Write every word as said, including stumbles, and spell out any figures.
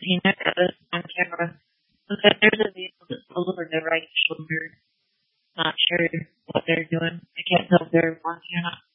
He never got this on camera. Okay, there's a vehicle that's over their right shoulder. Not sure what they're doing. I can't tell if they're working or not.